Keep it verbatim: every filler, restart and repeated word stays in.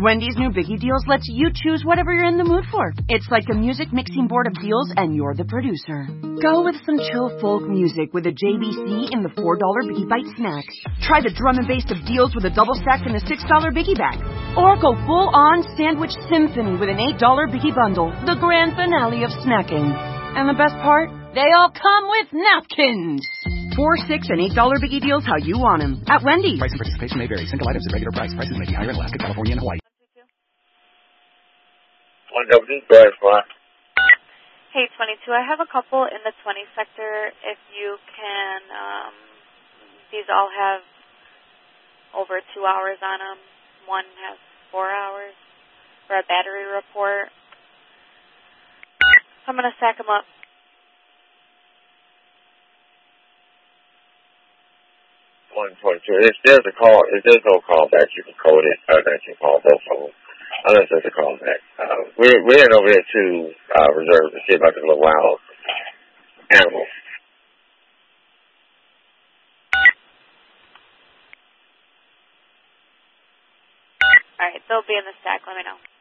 Wendy's new Biggie Deals lets you choose whatever you're in the mood for. It's like a music mixing board of deals, and you're the producer. Go with some chill folk music with a J B C in the four dollar Biggie Bite snack. Try the drum and bass of deals with a double stack in the six dollar Biggie bag. Or go full-on sandwich symphony with an eight dollar Biggie bundle, the grand finale of snacking. And the best part? They all come with napkins. Four, six, and eight dollar Biggie Deals how you want them. At Wendy's. Price and participation may vary. Single items at regular price. Prices may be higher in Alaska, California, and Hawaii. One W, drive fly. Hey, twenty-two, I have a couple in the twenty sector. If you can, um, these all have over two hours on them. One has four hours for a battery report. I'm going to stack them up. One twenty-two. If there's a call, if there's no callback, you can code it. Uh, that you call both of them. Unless there's a callback. Uh, we're, we're heading over here to uh, reserve to see about the little wild animals. All right, they'll be in the stack. Let me know.